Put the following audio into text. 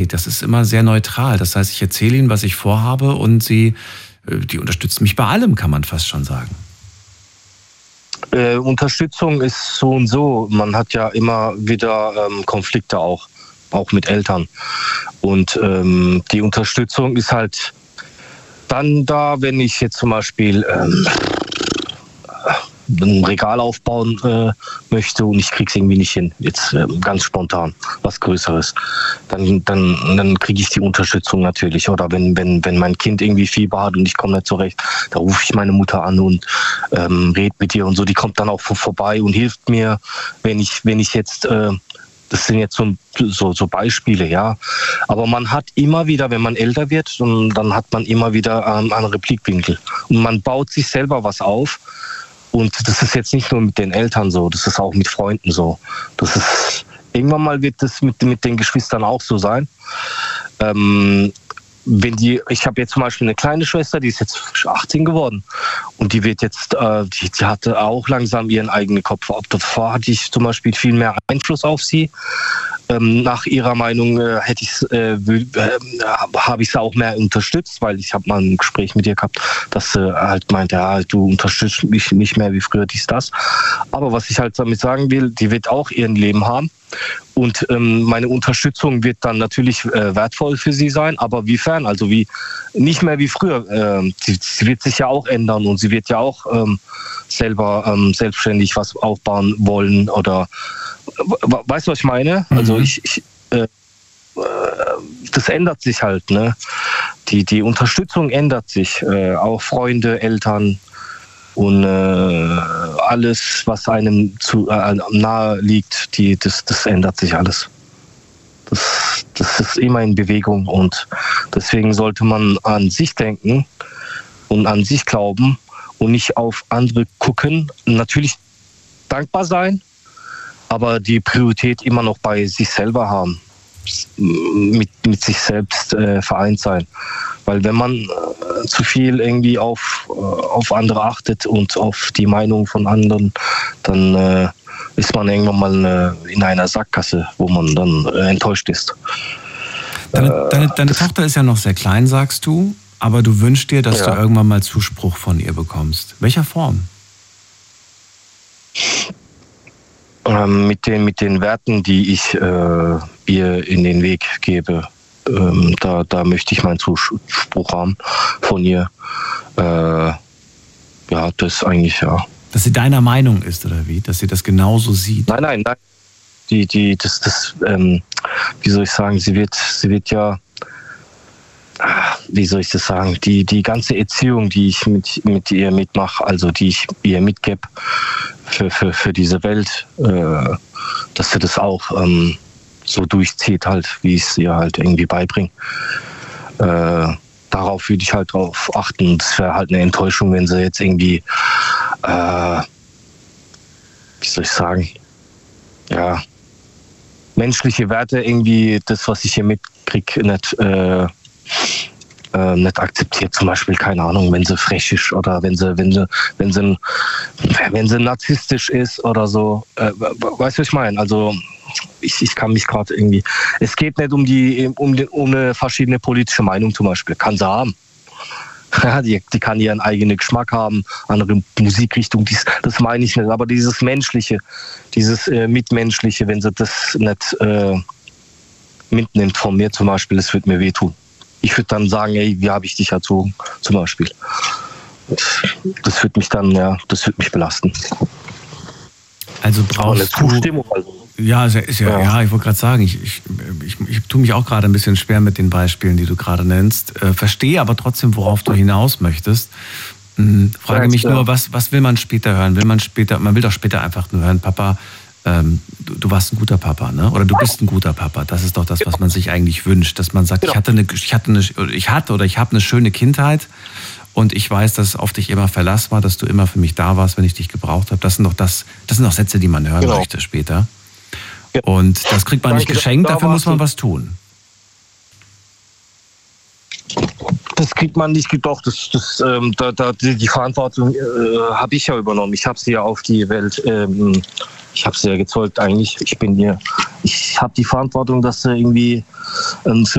Das ist immer sehr neutral. Das heißt, ich erzähle ihnen, was ich vorhabe und die unterstützen mich bei allem, kann man fast schon sagen. Unterstützung ist so und so. Man hat ja immer wieder Konflikte auch mit Eltern. Und die Unterstützung ist halt dann da, wenn ich jetzt zum Beispiel ein Regal aufbauen möchte und ich krieg's irgendwie nicht hin, jetzt ganz spontan, was Größeres, dann kriege ich die Unterstützung natürlich. Oder wenn mein Kind irgendwie Fieber hat und ich komme nicht zurecht, da rufe ich meine Mutter an und rede mit ihr und so. Die kommt dann auch vorbei und hilft mir, wenn ich jetzt das sind jetzt so Beispiele, ja. Aber man hat immer wieder, wenn man älter wird, dann hat man immer wieder andere Blickwinkel. Und man baut sich selber was auf. Und das ist jetzt nicht nur mit den Eltern so, das ist auch mit Freunden so. Irgendwann mal wird das mit den Geschwistern auch so sein. Ich habe jetzt zum Beispiel eine kleine Schwester, die ist jetzt 18 geworden und die wird jetzt, die hatte auch langsam ihren eigenen Kopf. Davor hatte ich zum Beispiel viel mehr Einfluss auf sie. Nach ihrer Meinung habe ich sie auch mehr unterstützt, weil ich habe mal ein Gespräch mit ihr gehabt, dass sie halt meinte, ja, du unterstützt mich nicht mehr wie früher, das. Aber was ich halt damit sagen will, die wird auch ihr Leben haben. Und meine Unterstützung wird dann natürlich wertvoll für sie sein, aber wiefern? Also nicht mehr wie früher. Sie wird sich ja auch ändern und sie wird ja auch selber selbstständig was aufbauen wollen oder weißt du, was ich meine? Mhm. Also das ändert sich halt, ne? Die Unterstützung ändert sich, auch Freunde, Eltern. Und alles, was einem nahe liegt, das ändert sich alles. Das ist immer in Bewegung und deswegen sollte man an sich denken und an sich glauben und nicht auf andere gucken. Natürlich dankbar sein, aber die Priorität immer noch bei sich selber haben. Mit sich selbst vereint sein. Weil wenn man zu viel irgendwie auf andere achtet und auf die Meinung von anderen, dann ist man irgendwann mal in einer Sackgasse, wo man dann enttäuscht ist. Deine Tochter ist ja noch sehr klein, sagst du, aber du wünschst dir, dass du irgendwann mal Zuspruch von ihr bekommst. Welcher Form? Mit den Werten, die ich ihr in den Weg gebe, da möchte ich meinen Zuspruch haben von ihr. Ja, das eigentlich, ja. Dass sie deiner Meinung ist, oder wie? Dass sie das genauso sieht? Nein. Wie soll ich sagen, sie wird ja, wie soll ich das sagen, die ganze Erziehung, die ich mit ihr mitmache, also die ich ihr mitgebe für diese Welt, dass sie das auch so durchzieht halt, wie ich es ihr halt irgendwie beibringe. Darauf würde ich halt drauf achten. Das wäre halt eine Enttäuschung, wenn sie jetzt irgendwie, wie soll ich sagen, ja, menschliche Werte irgendwie, das, was ich hier mitkriege, nicht akzeptiert. Zum Beispiel, keine Ahnung, wenn sie frech ist oder wenn sie narzisstisch ist oder so. Weißt du, was ich meine? Also ich kann mich gerade irgendwie. Es geht nicht um eine verschiedene politische Meinung zum Beispiel. Kann sie haben. Ja, die kann ihren eigenen Geschmack haben, andere Musikrichtung, das meine ich nicht. Aber dieses Menschliche, dieses Mitmenschliche, wenn sie das nicht mitnimmt von mir zum Beispiel, das wird mir wehtun. Ich würde dann sagen, ey, wie habe ich dich erzogen, zum Beispiel. Das wird mich dann, das wird mich belasten. Also brauchst du Zustimmung. Ja, ich wollte gerade sagen, ich tue mich auch gerade ein bisschen schwer mit den Beispielen, die du gerade nennst. Verstehe aber trotzdem, worauf du hinaus möchtest. Frage mich nur, was will man später hören? Man will doch später einfach nur hören, Papa, du warst ein guter Papa, ne? Oder du bist ein guter Papa. Das ist doch das, was man sich eigentlich wünscht, dass man sagt, ich habe eine schöne Kindheit und ich weiß, dass auf dich immer Verlass war, dass du immer für mich da warst, wenn ich dich gebraucht habe. Das sind doch Sätze, die man hören möchte später. Und das kriegt man nicht geschenkt, dafür muss man was tun. Das kriegt man nicht, doch, die Verantwortung habe ich ja übernommen. Ich habe sie ja auf die Welt, ich habe sie ja gezeugt eigentlich. Ich habe die Verantwortung, dass sie irgendwie